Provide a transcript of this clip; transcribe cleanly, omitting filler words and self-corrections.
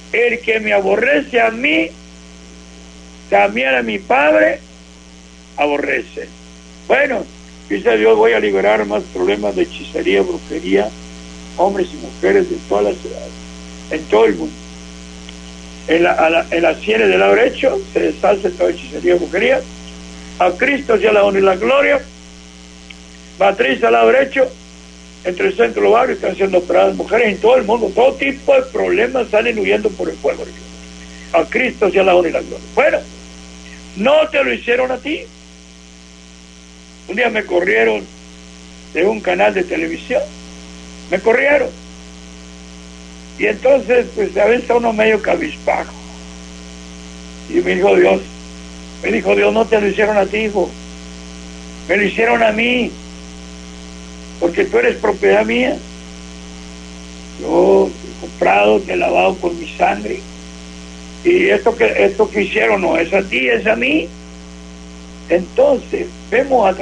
el que me aborrece a mí, también a mi Padre aborrece. Bueno, dice Dios, voy a liberar más problemas de hechicería, brujería, hombres y mujeres de todas las edades, en todo el mundo. En las sienes del lado derecho se deshace toda hechicería, brujería. A Cristo sea la honra y la gloria. Matriz al lado derecho, entre el centro y los barrios están siendo operadas mujeres en todo el mundo. Todo tipo de problemas salen huyendo por el fuego de Dios. A Cristo sea la honra y la gloria. Bueno, no te lo hicieron a ti. Un día me corrieron de un canal de televisión. Me corrieron. Y entonces, pues a veces uno medio cabizbajo. Y me dijo Dios, no te lo hicieron a ti, hijo. Me lo hicieron a mí. Porque tú eres propiedad mía. Yo te he comprado, te he lavado con mi sangre. Y esto que hicieron no es a ti, es a mí. Entonces, vemos a